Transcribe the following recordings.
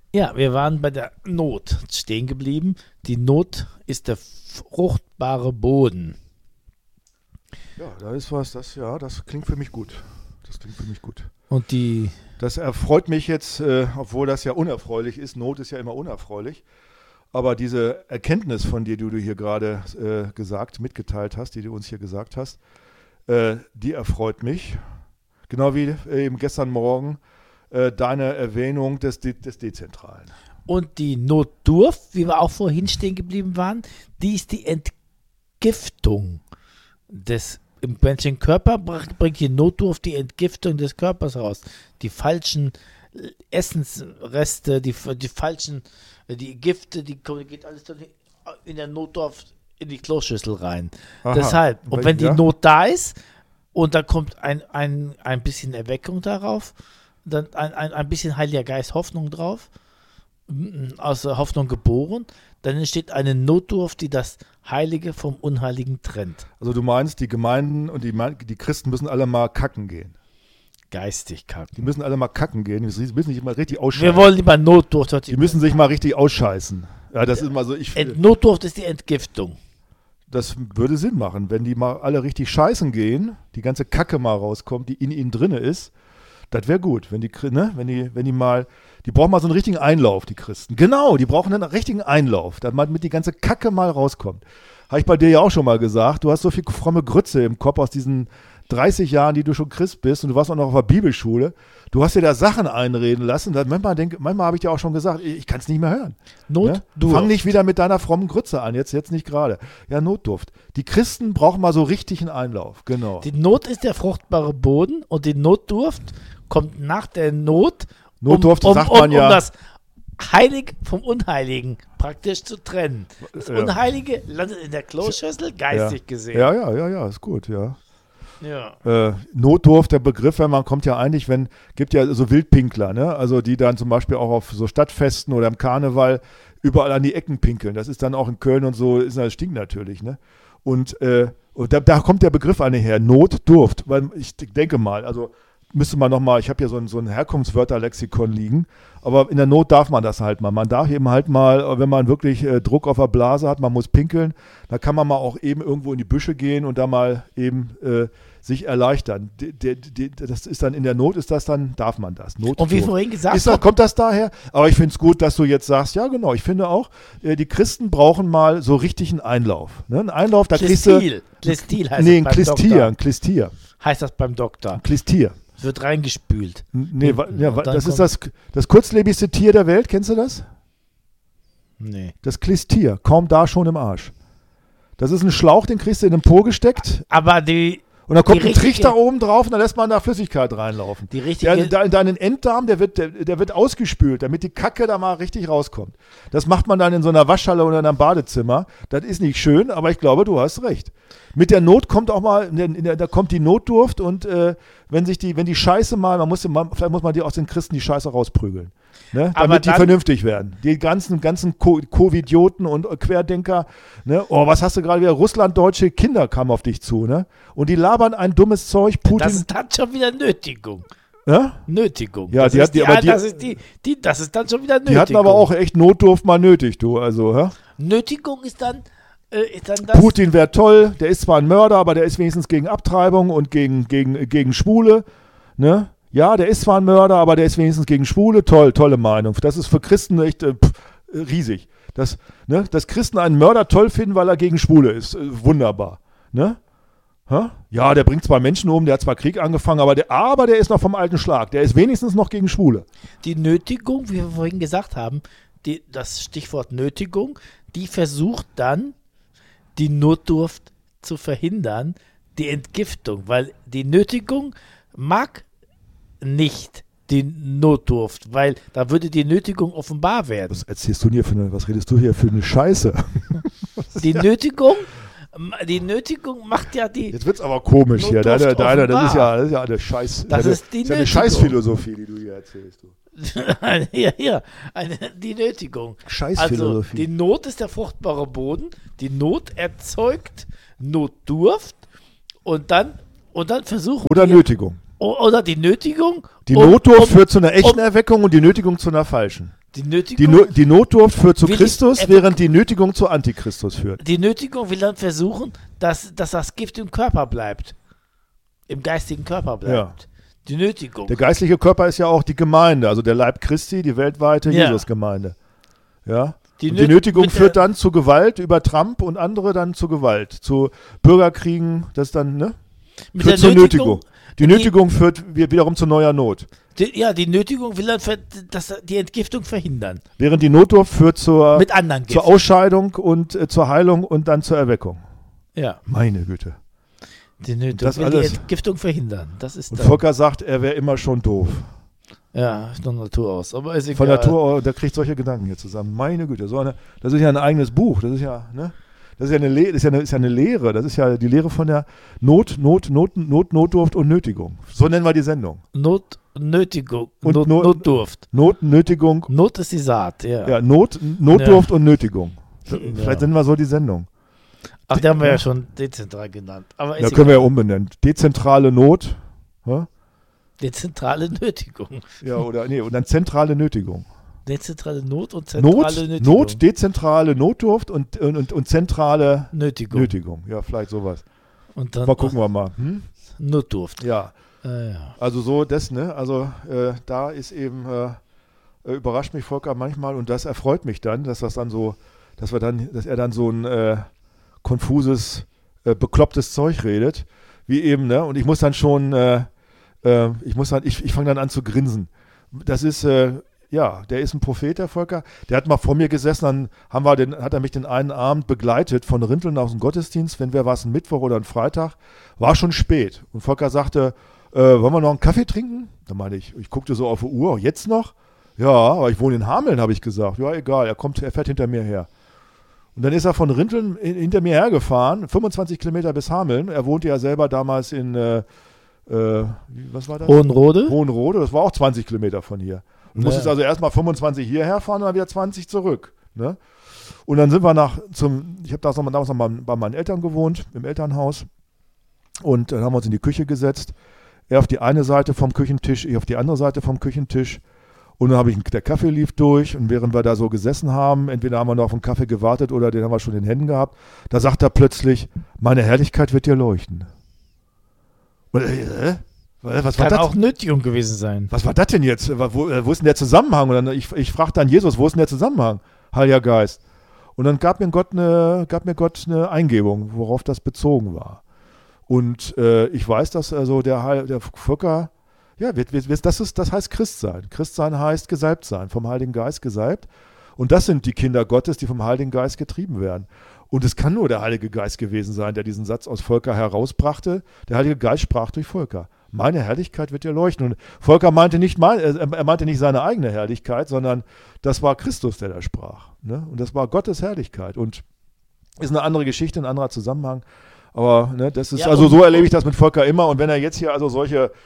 Ja, wir waren bei der Not stehen geblieben. Die Not ist der fruchtbare Boden. Ja, da ist was, das klingt für mich gut. Das klingt für mich gut. Und die, Das erfreut mich jetzt, obwohl das ja unerfreulich ist. Not ist ja immer unerfreulich. Aber diese Erkenntnis von dir, die du hier gerade mitgeteilt hast, die du uns hier gesagt hast, die erfreut mich. Genau wie eben gestern Morgen deine Erwähnung des Dezentralen. und die Notdurft, wie wir auch vorhin stehen geblieben waren, die ist die Entgiftung des im menschlichen Körper, bringt die Notdurft die Entgiftung des Körpers raus. Die falschen Essensreste, die falschen, die Gifte, geht alles dann in der Notdurft in die Kloschüssel rein. Aha. Deshalb, und wenn die Ja. Not da ist und da kommt ein bisschen Erweckung darauf, dann ein bisschen Heiliger Geist Hoffnung drauf, aus der Hoffnung geboren, dann entsteht eine Notdurft, die das Heilige vom Unheiligen trennt. Also du meinst, die Gemeinden und die Christen müssen alle mal kacken gehen. Geistig kacken. Die müssen alle mal kacken gehen. Die müssen sich mal richtig Wir ausscheißen. wollen lieber Notdurft. Die müssen sich mal richtig ausscheißen. Ja, das ist mal so, Notdurft ist die Entgiftung. das würde Sinn machen, wenn die mal alle richtig scheißen gehen, die ganze Kacke mal rauskommt, die in ihnen drinne ist. Das wäre gut, wenn die mal, die brauchen mal so einen richtigen Einlauf, die Christen. Genau, die brauchen einen richtigen Einlauf, damit die ganze Kacke mal rauskommt. Habe ich bei dir ja auch schon mal gesagt, du hast so viel fromme Grütze im Kopf aus diesen 30 Jahren, die du schon Christ bist und du warst auch noch auf der Bibelschule. Du hast dir da Sachen einreden lassen. Manchmal habe ich dir auch schon gesagt, ich kann es nicht mehr hören. Notdurft. Fang nicht wieder mit deiner frommen Grütze an, jetzt nicht gerade. Ja, Notdurft. Die Christen brauchen mal so richtig einen Einlauf, genau. Die Not ist der fruchtbare Boden und die Notdurft kommt nach der Not, Notdurft sagt man ja. um das Heilig vom Unheiligen praktisch zu trennen. Das Ja. Unheilige landet in der Kloschüssel, geistig gesehen. Ja, ist gut, ja. Ja. Notdurft, der Begriff, kommt ja eigentlich, gibt ja so Wildpinkler, ne? Also die dann zum Beispiel auch auf so Stadtfesten oder im Karneval überall an die Ecken pinkeln. Das ist dann auch in Köln und so, das stinkt natürlich, ne? Und da kommt der Begriff eine her, Notdurft, weil ich denke mal, also müsste man nochmal, ich habe hier so ein Herkunftswörterlexikon liegen, aber in der Not darf man das halt mal. Man darf eben halt mal, wenn man wirklich Druck auf der Blase hat, man muss pinkeln, da kann man mal auch eben irgendwo in die Büsche gehen und da mal eben sich erleichtern. Das ist dann in der Not, darf man das. Und wie vorhin gesagt, kommt das daher? Aber ich finde es gut, dass du jetzt sagst, ja genau, ich finde auch, die Christen brauchen mal so richtig einen Einlauf. Ne? Ein Einlauf, da kriegst du... Klistil heißt Nee, das beim ein Doktor. Klistier. Heißt das beim Doktor. Ein Klistier. Wird reingespült. Nee, Und dann das ist kommt- das kurzlebigste Tier der Welt, kennst du das? Nee. Das Klistier, kaum da schon im Arsch. Das ist ein Schlauch, den kriegst du in den Po gesteckt Aber die und dann kommt Die ein Trichter richtige- oben drauf und dann lässt man da Flüssigkeit reinlaufen. richtige... Deinen Enddarm, der wird ausgespült, damit die Kacke da mal richtig rauskommt. Das macht man dann in so einer Waschhalle oder in einem Badezimmer. Das ist nicht schön, aber ich glaube, du hast recht. Mit der Not kommt auch mal, da kommt die Notdurft und wenn die Scheiße mal, vielleicht muss man die aus den Christen die Scheiße rausprügeln. Ne? Aber Damit die dann- vernünftig werden. Die ganzen Covidioten und Querdenker. Ne? Oh, was hast du gerade wieder? Russlanddeutsche Kinder kamen auf dich zu. Ne? Und die labern ein dummes Zeug. Putin. Das ist dann schon wieder Nötigung. Ja? Nötigung. Ja, das die ist hat- die- aber die- das ist dann schon wieder Nötigung. Die hatten aber auch echt Notdurft mal nötig, du. Also, ja? Nötigung ist dann das... Putin wäre toll, der ist zwar ein Mörder, aber der ist wenigstens gegen Abtreibung und gegen Schwule. Ne? Ja, der ist zwar ein Mörder, aber der ist wenigstens gegen Schwule. Tolle Meinung. Das ist für Christen echt riesig. Dass Christen einen Mörder toll finden, weil er gegen Schwule ist. Wunderbar. Ne? Ja, der bringt zwar Menschen um, der hat zwar Krieg angefangen, aber der ist noch vom alten Schlag. Der ist wenigstens noch gegen Schwule. Die Nötigung, wie wir vorhin gesagt haben, das Stichwort Nötigung, die versucht dann, die Notdurft zu verhindern, die Entgiftung, weil die Nötigung mag nicht die Notdurft, weil da würde die Nötigung offenbar werden. Was redest du hier für eine Scheiße? Die Nötigung macht ja die... Jetzt wird's aber komisch hier. Notdurft Das ist ja offenbar. eine Scheiß. Das ist die eine Nötigung. Scheißphilosophie, die du hier erzählst. Du. Die Nötigung. Also Scheißphilosophie. die Not ist der fruchtbare Boden, die Not erzeugt Notdurft und dann versuchen Oder wir, Nötigung. oder die Nötigung. Die Notdurft führt zu einer echten Erweckung und die Nötigung zu einer falschen. Die Nötigung, Die Notdurft führt zu Will ich Christus, evo- während die Nötigung zu Antichristus führt. die Nötigung will dann versuchen, dass das Gift im Körper bleibt. Im geistigen Körper bleibt. Die Nötigung. Der geistliche Körper ist ja auch die Gemeinde, also der Leib Christi, die weltweite Ja. Jesusgemeinde. Ja? Die Und die Nöt- Nötigung mit der- führt dann zu Gewalt über Trump und andere dann zu Gewalt, zu Bürgerkriegen, das dann, ne? Mit Führt der zur Nötigung. Nötigung. Die Nötigung führt wiederum zu neuer Not. Die Nötigung will dann die Entgiftung verhindern. Während die Notdurft führt zur Mit anderen Giften. Ausscheidung und zur Heilung und dann zur Erweckung. Ja, Meine Güte. die Nötigung Das will alles- die Entgiftung verhindern. Das ist Und dann, Volker sagt, er wäre immer schon doof. ja, von Natur aus. Aber ist egal. Von Natur aus, der kriegt solche Gedanken hier zusammen. Meine Güte, das ist ja ein eigenes Buch. Das ist ja, ne? Das ist ja eine Lehre. Das ist ja die Lehre von der Notdurft und Nötigung. So nennen wir die Sendung. Nötigung. Und Notdurft. Nötigung. Not ist die Saat, ja. Ja, Notdurft und Nötigung. Vielleicht nennen wir so die Sendung. Ach, die haben wir ja schon dezentral genannt. Aber ist Da können wir ja egal. umbenennen. Dezentrale Not. Ja? Dezentrale Nötigung. Ja, und dann zentrale Nötigung. Dezentrale Not und zentrale Nötigung. Dezentrale Notdurft und zentrale Nötigung. Nötigung. Ja, vielleicht sowas. Und dann Mal gucken wir mal. Hm? Notdurft. Ja, Ja. also so das, ne? Also da ist eben, überrascht mich Volker manchmal und das erfreut mich dann, dass er dann so ein konfuses, beklopptes Zeug redet, wie eben, ne? Und ich muss dann schon, ich fange dann an zu grinsen. Das ist, der ist ein Prophet, der Volker. Der hat mal vor mir gesessen, dann hat er mich den einen Abend begleitet von Rinteln aus dem Gottesdienst, war es ein Mittwoch oder ein Freitag, war schon spät. Und Volker sagte, wollen wir noch einen Kaffee trinken? Da meinte ich guckte so auf die Uhr, jetzt noch? Ja, aber ich wohne in Hameln, habe ich gesagt. Ja, egal, er fährt hinter mir her. Und dann ist er von Rinteln hinter mir hergefahren, 25 Kilometer bis Hameln. Er wohnte ja selber damals in, was war das? Hohenrode? Das war auch 20 Kilometer von hier. Du musstest also erstmal 25 hierher fahren und dann wieder 20 zurück. Ne? Und dann sind wir ich habe damals noch bei meinen Eltern gewohnt, im Elternhaus. Und dann haben wir uns in die Küche gesetzt. Er auf die eine Seite vom Küchentisch, ich auf die andere Seite vom Küchentisch. Und dann der Kaffee lief durch und während wir da so gesessen haben, entweder haben wir noch auf den Kaffee gewartet oder den haben wir schon in den Händen gehabt, da sagt er plötzlich, meine Herrlichkeit wird dir leuchten. Und, was war Kann das? auch Nötigung gewesen sein. Was war das denn jetzt? Wo ist denn der Zusammenhang? Und dann, ich frage dann Jesus, wo ist denn der Zusammenhang? Heiliger Geist. Und dann gab mir Gott eine Eingebung, worauf das bezogen war. Und ich weiß, dass also der Volker, ja, das heißt Christsein. Christsein heißt gesalbt sein, vom Heiligen Geist gesalbt. Und das sind die Kinder Gottes, die vom Heiligen Geist getrieben werden. Und es kann nur der Heilige Geist gewesen sein, der diesen Satz aus Volker herausbrachte. Der Heilige Geist sprach durch Volker. Meine Herrlichkeit wird dir leuchten. Und Volker meinte nicht seine eigene Herrlichkeit, sondern das war Christus, der da sprach. Ne? Und das war Gottes Herrlichkeit. Und ist eine andere Geschichte, ein anderer Zusammenhang. Aber ne, das ist, Ja, also so erlebe ich das mit Volker immer. Und wenn er jetzt hier also so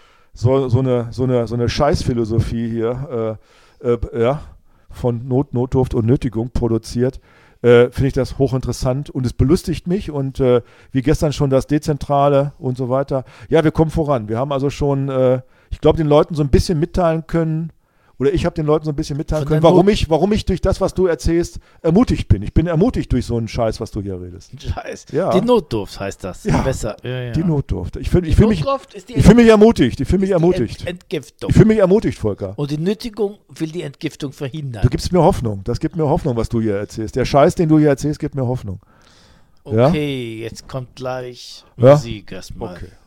eine Scheißphilosophie hier von Notdurft und Nötigung produziert, finde ich das hochinteressant und es belustigt mich und wie gestern schon das Dezentrale und so weiter. Ja, wir kommen voran. Wir haben also schon, ich glaube, den Leuten so ein bisschen mitteilen können, oder ich habe den Leuten so ein bisschen mitteilen können, warum ich durch das, was du erzählst, ermutigt bin. Ich bin ermutigt durch so einen Scheiß, was du hier redest. Scheiß. Ja. Die Notdurft heißt das. Ja, Besser. Ja. Die Notdurft. Ich fühle mich ermutigt. Ich fühle mich ermutigt. Entgiftung. Ich fühle mich ermutigt, Volker. Und die Nötigung will die Entgiftung verhindern. Du gibst mir Hoffnung. Das gibt mir Hoffnung, was du hier erzählst. Der Scheiß, den du hier erzählst, gibt mir Hoffnung. Okay, jetzt kommt gleich Ja? Musik erstmal. Okay.